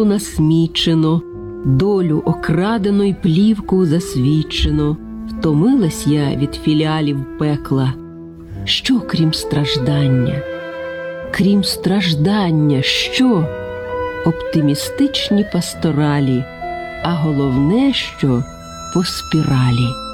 насмічено, долю окрадено й плівку засвідчено. Втомилась я від філіалів пекла. Що крім страждання? Крім страждання, що? Оптимістичні пасторалі, а головне, що по спіралі.